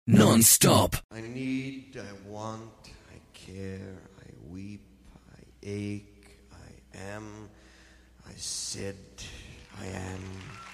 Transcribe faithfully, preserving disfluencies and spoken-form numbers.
non-stop. I need, I want, I care, I weep, I ache, I am, I said, I am.